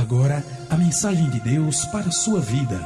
agora a mensagem de Deus para a sua vida.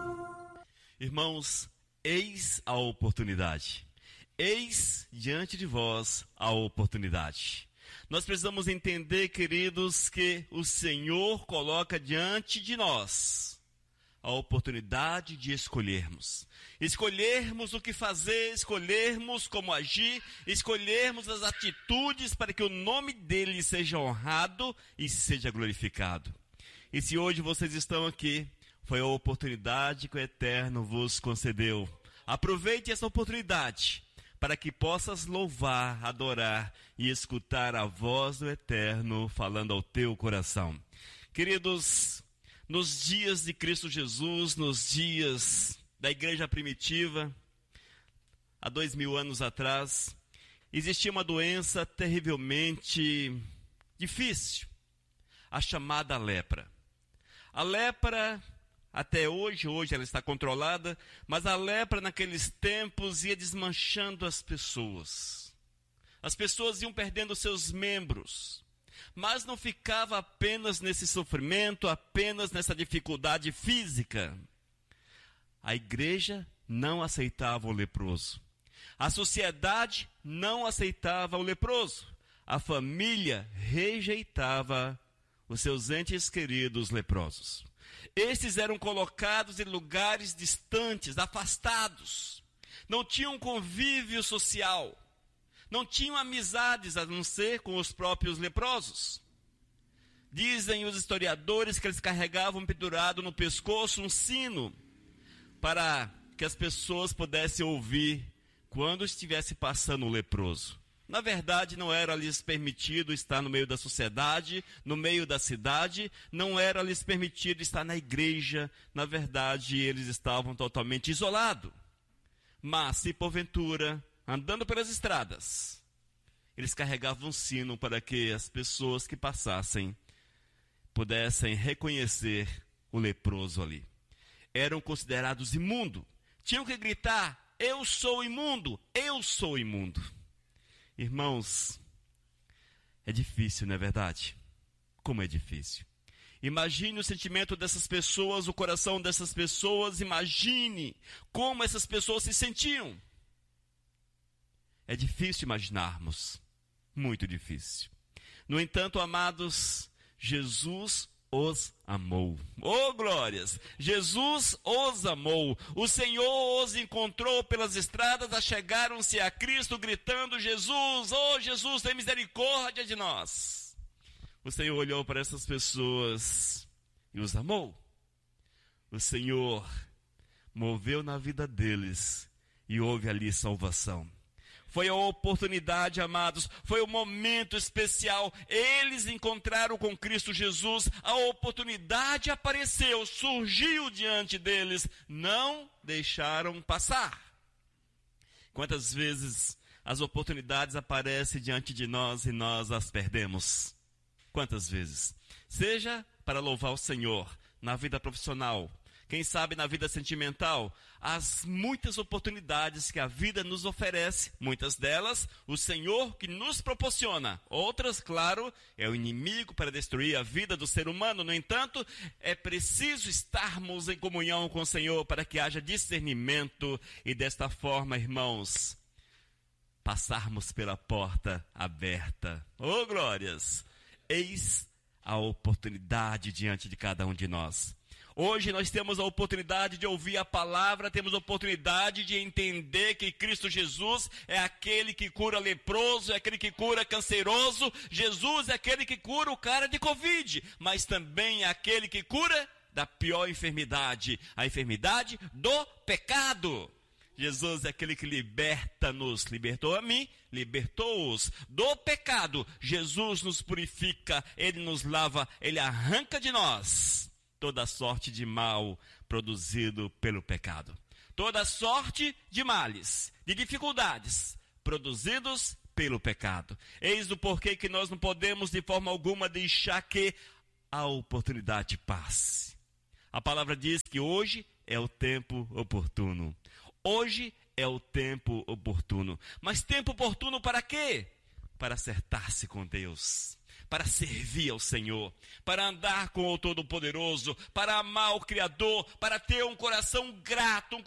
Irmãos, eis a oportunidade. Eis diante de vós a oportunidade. Nós precisamos entender, queridos, que o Senhor coloca diante de nós a oportunidade de escolhermos. Escolhermos o que fazer, escolhermos como agir, escolhermos as atitudes para que o nome dele seja honrado e seja glorificado. E se hoje vocês estão aqui, foi a oportunidade que o Eterno vos concedeu. Aproveite essa oportunidade para que possas louvar, adorar e escutar a voz do Eterno falando ao teu coração. Queridos, nos dias de Cristo Jesus, nos dias da igreja primitiva, há 2000 anos atrás, existia uma doença terrivelmente difícil, a chamada lepra. A lepra, até hoje ela está controlada, mas a lepra naqueles tempos ia desmanchando as pessoas. As pessoas iam perdendo seus membros. Mas não ficava apenas nesse sofrimento, apenas nessa dificuldade física. A igreja não aceitava o leproso. A sociedade não aceitava o leproso. A família rejeitava os seus entes queridos leprosos. Estes eram colocados em lugares distantes, afastados. Não tinham convívio social. Não tinham amizades a não ser com os próprios leprosos. Dizem os historiadores que eles carregavam pendurado no pescoço um sino para que as pessoas pudessem ouvir quando estivesse passando o leproso. Na verdade, não era lhes permitido estar no meio da sociedade, no meio da cidade, não era lhes permitido estar na igreja. Na verdade, eles estavam totalmente isolados. Mas, se porventura, andando pelas estradas, eles carregavam um sino para que as pessoas que passassem pudessem reconhecer o leproso ali. Eram considerados imundos. Tinham que gritar: eu sou imundo, eu sou imundo. Irmãos, é difícil, não é verdade? Como é difícil. Imagine o sentimento dessas pessoas, o coração dessas pessoas, imagine como essas pessoas se sentiam. É difícil imaginarmos, muito difícil. No entanto, amados, Jesus os amou. Oh, glórias! Jesus os amou. O Senhor os encontrou pelas estradas, achegaram-se a Cristo gritando: Jesus, oh Jesus, tem misericórdia de nós. O Senhor olhou para essas pessoas e os amou. O Senhor moveu na vida deles e houve ali salvação. Foi a oportunidade, amados, foi o momento especial. Eles encontraram com Cristo Jesus, a oportunidade apareceu, surgiu diante deles, não deixaram passar. Quantas vezes as oportunidades aparecem diante de nós e nós as perdemos? Quantas vezes? Seja para louvar o Senhor na vida profissional, quem sabe na vida sentimental, as muitas oportunidades que a vida nos oferece, muitas delas o Senhor que nos proporciona. Outras, claro, é o inimigo para destruir a vida do ser humano. No entanto, é preciso estarmos em comunhão com o Senhor para que haja discernimento e desta forma, irmãos, passarmos pela porta aberta. Oh, glórias! Eis a oportunidade diante de cada um de nós. Hoje nós temos a oportunidade de ouvir a palavra, temos a oportunidade de entender que Cristo Jesus é aquele que cura leproso, é aquele que cura canceroso. Jesus é aquele que cura o cara de Covid, mas também é aquele que cura da pior enfermidade, a enfermidade do pecado. Jesus é aquele que liberta-nos, libertou a mim, libertou-os do pecado. Jesus nos purifica, Ele nos lava, Ele arranca de nós toda sorte de mal produzido pelo pecado. Toda sorte de males, de dificuldades produzidos pelo pecado. Eis o porquê que nós não podemos de forma alguma deixar que a oportunidade passe. A palavra diz que hoje é o tempo oportuno. Hoje é o tempo oportuno. Mas tempo oportuno para quê? para acertar-se com Deus, para servir ao Senhor, para andar com o Todo-Poderoso, para amar o Criador, para ter um coração grato,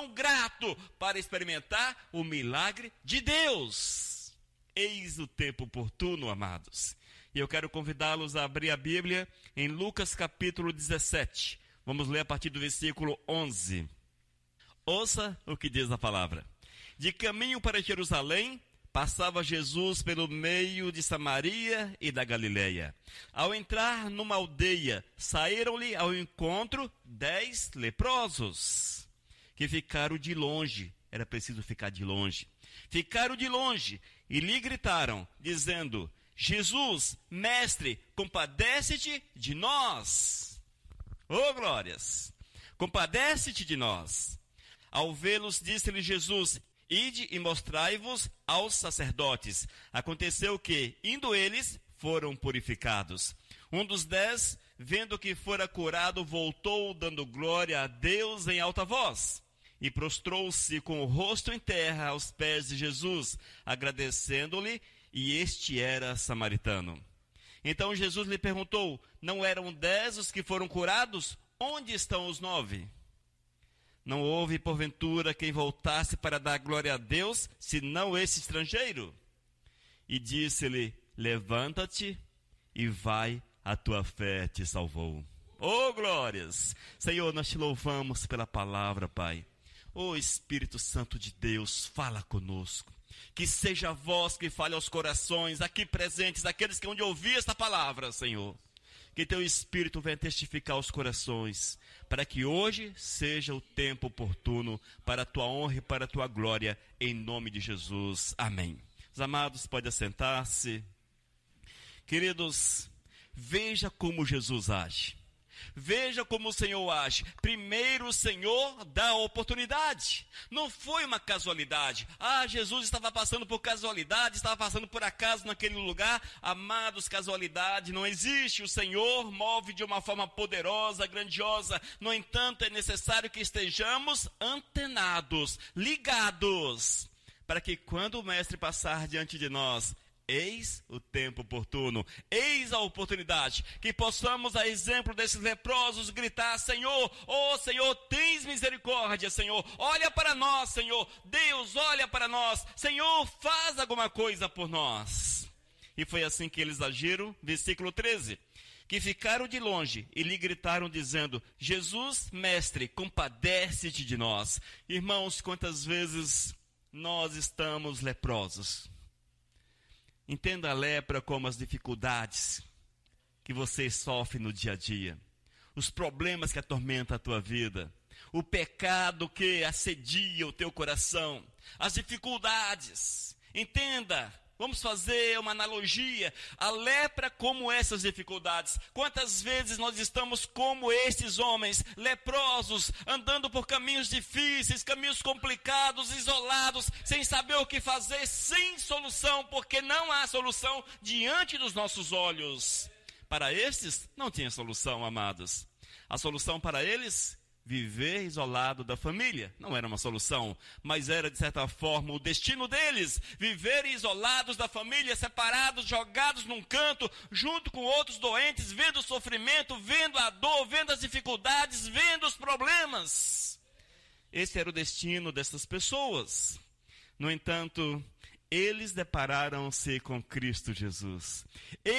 para experimentar o milagre de Deus. Eis o tempo oportuno, amados. E eu quero convidá-los a abrir a Bíblia em Lucas capítulo 17. Vamos ler a partir do versículo 11. Ouça o que diz a palavra. De caminho para Jerusalém, passava Jesus pelo meio de Samaria e da Galileia. Ao entrar numa aldeia, saíram-lhe ao encontro 10 leprosos, que ficaram de longe. Era preciso ficar de longe. Ficaram de longe e lhe gritaram, dizendo: Jesus, mestre, compadece-te de nós. Oh, glórias! Compadece-te de nós. Ao vê-los, disse-lhe Jesus: Ide e mostrai-vos aos sacerdotes. Aconteceu que, indo eles, foram purificados. Um dos 10, vendo que fora curado, voltou, dando glória a Deus em alta voz. E prostrou-se com o rosto em terra aos pés de Jesus, agradecendo-lhe, e este era samaritano. Então Jesus lhe perguntou: Não eram 10 os que foram curados? Onde estão os 9? Não houve, porventura, quem voltasse para dar glória a Deus, senão esse estrangeiro? E disse-lhe: Levanta-te e vai, a tua fé te salvou. Oh, glórias! Senhor, nós te louvamos pela palavra, Pai. Oh, Espírito Santo de Deus, fala conosco. Que seja a voz que fale aos corações aqui presentes, aqueles que hão de ouvir esta palavra, Senhor. Que teu Espírito venha testificar aos corações, para que hoje seja o tempo oportuno para a tua honra e para a tua glória, em nome de Jesus. Amém. Os amados, podem assentar-se. Queridos, veja como Jesus age. Veja como o Senhor age. Primeiro o Senhor dá a oportunidade. Não foi uma casualidade. Jesus estava passando por casualidade, estava passando por acaso naquele lugar. Amados, casualidade não existe. O Senhor move de uma forma poderosa, grandiosa. No entanto, é necessário que estejamos antenados, ligados, para que quando o Mestre passar diante de nós, eis o tempo oportuno, eis a oportunidade, que possamos, a exemplo desses leprosos, gritar: Senhor, oh Senhor, tens misericórdia, Senhor, olha para nós, Senhor, Deus, olha para nós, Senhor, faz alguma coisa por nós. E foi assim que eles agiram. Versículo 13, que ficaram de longe e lhe gritaram dizendo: Jesus, mestre, compadece-te de nós. Irmãos, quantas vezes nós estamos leprosos? Entenda a lepra como as dificuldades que você sofre no dia a dia, os problemas que atormentam a tua vida, o pecado que assedia o teu coração, as dificuldades. Entenda, vamos fazer uma analogia, a lepra como essas dificuldades. Quantas vezes nós estamos como estes homens, leprosos, andando por caminhos difíceis, caminhos complicados, isolados, sem saber o que fazer, sem solução, porque não há solução diante dos nossos olhos. Para estes, não tinha solução, amados. A solução para eles: viver isolado da família. Não era uma solução, mas era, de certa forma, o destino deles. Viver isolados da família, separados, jogados num canto, junto com outros doentes, vendo o sofrimento, vendo a dor, vendo as dificuldades, vendo os problemas. Esse era o destino dessas pessoas. No entanto, eles depararam-se com Cristo Jesus.